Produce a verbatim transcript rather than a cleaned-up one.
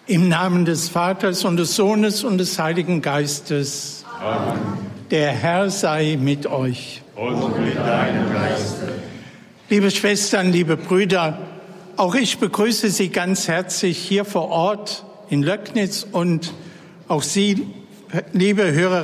Im Namen des Vaters und des Sohnes und des Heiligen Geistes. Amen. Der Herr sei mit euch. Und mit deinem Geiste. Liebe Schwestern, liebe Brüder, auch ich begrüße Sie ganz herzlich hier vor Ort in Löcknitz und auch Sie, liebe Hörer